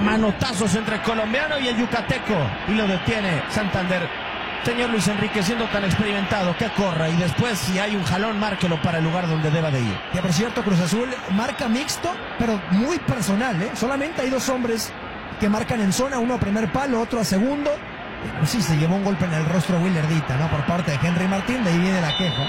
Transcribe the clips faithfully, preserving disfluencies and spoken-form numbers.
manotazos entre el colombiano y el yucateco. Y lo detiene Santander. Señor Luis Enrique, siendo tan experimentado, que corra y después si hay un jalón, márquelo para el lugar donde deba de ir. Que por cierto, Cruz Azul marca mixto, pero muy personal, ¿eh? Solamente hay dos hombres que marcan en zona, uno a primer palo, otro a segundo. Pero sí se llevó un golpe en el rostro Willardita, ¿no? Por parte de Henry Martín, de ahí viene la queja.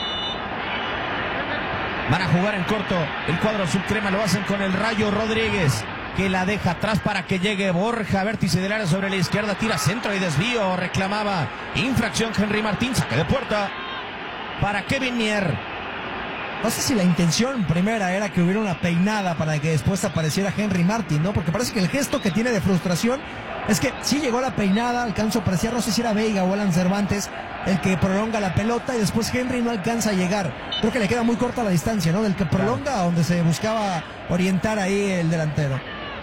Van a jugar en corto el cuadro azul crema, lo hacen con el Rayo Rodríguez, que la deja atrás para que llegue Borja, vértice del área sobre la izquierda, tira centro y desvío, reclamaba infracción Henry Martín, saque de puerta para Kevin Mier. No sé si la intención primera era que hubiera una peinada para que después apareciera Henry Martín, ¿no? Porque parece que el gesto que tiene de frustración es que sí llegó la peinada, alcanzo a apreciar, no sé si era Veiga o Alan Cervantes el que prolonga la pelota y después Henry no alcanza a llegar. Creo que le queda muy corta la distancia, ¿no? Del que prolonga a donde se buscaba orientar ahí el delantero.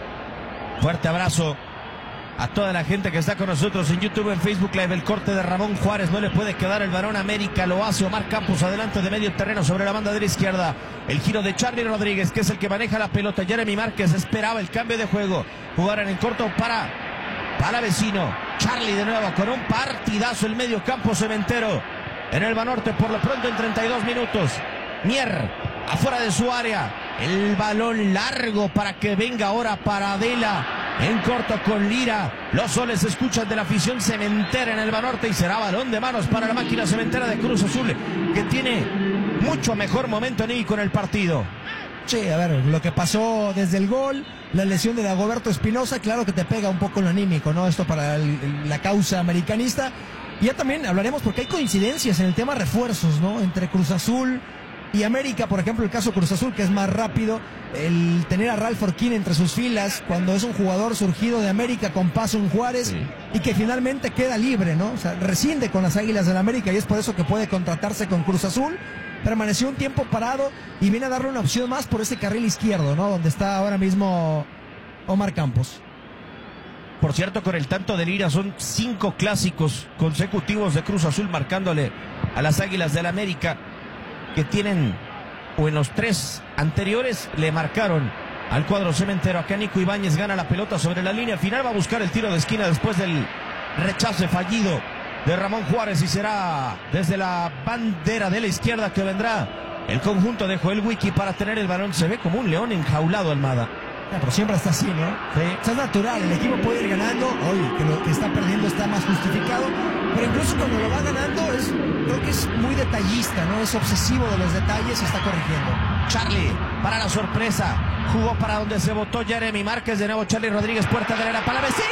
Fuerte abrazo a toda la gente que está con nosotros en YouTube, en Facebook Live. El corte de Ramón Juárez, no le puede quedar el varón América, lo hace Omar Campos adelante de medio terreno sobre la banda de la izquierda. El giro de Charlie Rodríguez, que es el que maneja la pelota. Jeremy Márquez esperaba el cambio de juego. Jugaran en corto para Palavecino. Charlie de nuevo con un partidazo el medio campo cementero en el Banorte por lo pronto en treinta y dos minutos. Mier afuera de su área. El balón largo para que venga ahora para Adela. En corto con Lira. Los soles se escuchan de la afición cementera en el Banorte y será balón de manos para la máquina cementera de Cruz Azul, que tiene mucho mejor momento anímico en el partido. Sí, a ver, lo que pasó desde el gol, la lesión de Dagoberto Espinosa, claro que te pega un poco en lo anímico, ¿no? Esto para el, la causa americanista. Y ya también hablaremos porque hay coincidencias en el tema refuerzos, ¿no? Entre Cruz Azul y América, por ejemplo, el caso Cruz Azul, que es más rápido, el tener a Ralph Orquín entre sus filas, cuando es un jugador surgido de América con paso en Juárez, sí, y que finalmente queda libre, ¿no? O sea, rescinde con las Águilas del América y es por eso que puede contratarse con Cruz Azul. Permaneció un tiempo parado y viene a darle una opción más por ese carril izquierdo, ¿no? Donde está ahora mismo Omar Campos. Por cierto, con el tanto de Lira, son cinco clásicos consecutivos de Cruz Azul marcándole a las Águilas del América, que tienen, o en los tres anteriores, le marcaron al cuadro cementero. Acá Nico Ibáñez gana la pelota sobre la línea final, va a buscar el tiro de esquina después del rechace fallido de Ramón Juárez y será desde la bandera de la izquierda que vendrá el conjunto de Joel Wiki para tener el balón. Se ve como un león enjaulado, Almada. Ya, pero siempre está así, ¿no? Sí. O sea, es natural, el equipo puede ir ganando, oye, que lo que está perdiendo está más justificado, pero incluso cuando lo va ganando, es, creo que es muy detallista, ¿no? Es obsesivo de los detalles y está corrigiendo. Charlie, para la sorpresa, jugó para donde se votó Jeremy Márquez, de nuevo Charlie Rodríguez, puerta de la Palavecino.